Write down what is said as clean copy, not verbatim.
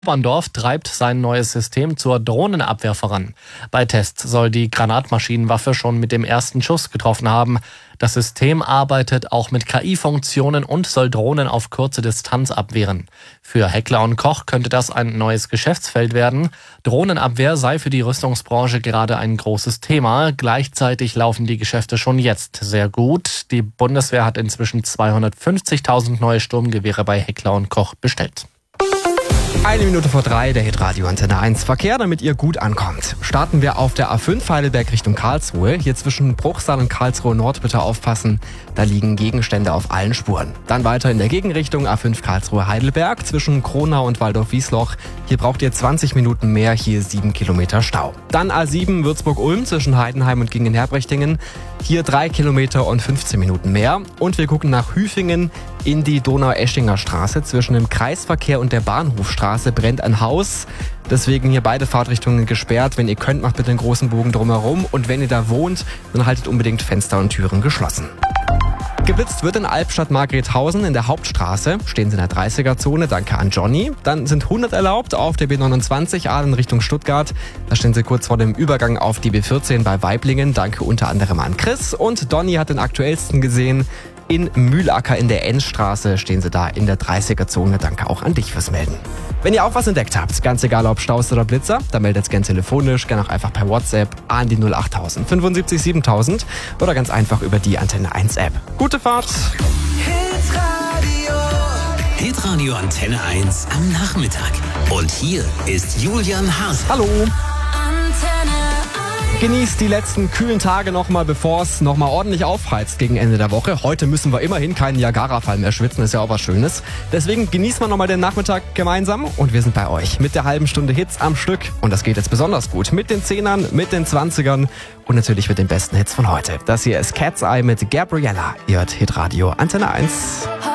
Oberndorf treibt sein neues System zur Drohnenabwehr voran. Bei Tests soll die Granatmaschinenwaffe schon mit dem ersten Schuss getroffen haben. Das System arbeitet auch mit KI-Funktionen und soll Drohnen auf kurze Distanz abwehren. Für Heckler & Koch könnte das ein neues Geschäftsfeld werden. Drohnenabwehr sei für die Rüstungsbranche gerade ein großes Thema. Gleichzeitig laufen die Geschäfte schon jetzt sehr gut. Die Bundeswehr hat inzwischen 250.000 neue Sturmgewehre bei Heckler & Koch bestellt. 1:03, der Hitradio Antenne 1 Verkehr, damit ihr gut ankommt. Starten wir auf der A5 Heidelberg Richtung Karlsruhe. Hier zwischen Bruchsal und Karlsruhe Nord bitte aufpassen, da liegen Gegenstände auf allen Spuren. Dann weiter in der Gegenrichtung A5 Karlsruhe Heidelberg zwischen Kronau und Waldorf-Wiesloch. Hier braucht ihr 20 Minuten mehr, hier 7 Kilometer Stau. Dann A7 Würzburg-Ulm zwischen Heidenheim und Gingen-Herbrichtingen. Hier 3 Kilometer und 15 Minuten mehr. Und wir gucken nach Hüfingen in die Donau-Eschinger Straße. Zwischen dem Kreisverkehr und der Bahnhofstraße brennt ein Haus. Deswegen hier beide Fahrtrichtungen gesperrt. Wenn ihr könnt, macht bitte einen großen Bogen drumherum. Und wenn ihr da wohnt, dann haltet unbedingt Fenster und Türen geschlossen. Geblitzt wird in Albstadt-Margrethausen in der Hauptstraße. Stehen Sie in der 30er-Zone, danke an Johnny. Dann sind 100 erlaubt auf der B29 Aalen Richtung Stuttgart. Da stehen Sie kurz vor dem Übergang auf die B14 bei Weiblingen. Danke unter anderem an Chris. Und Donny hat den aktuellsten gesehen. In Mühlacker in der N-Straße stehen Sie da in der 30er-Zone. Danke auch an dich fürs Melden. Wenn ihr auch was entdeckt habt, ganz egal ob Staus oder Blitzer, dann meldet es gerne telefonisch, gerne auch einfach per WhatsApp an die 08000 75 7000 oder ganz einfach über die Antenne 1 App. Gute Fahrt! Hitradio Antenne 1 am Nachmittag. Und hier ist Julian Haas. Hallo! Genießt die letzten kühlen Tage nochmal, bevor es nochmal ordentlich aufheizt gegen Ende der Woche. Heute müssen wir immerhin keinen Niagara-Fall mehr schwitzen, ist ja auch was Schönes. Deswegen genießt man nochmal den Nachmittag gemeinsam und wir sind bei euch mit der halben Stunde Hits am Stück. Und das geht jetzt besonders gut mit den 10ern, mit den 20ern und natürlich mit den besten Hits von heute. Das hier ist Cat's Eye mit Gabriella. Ihr hört Hitradio Antenne 1.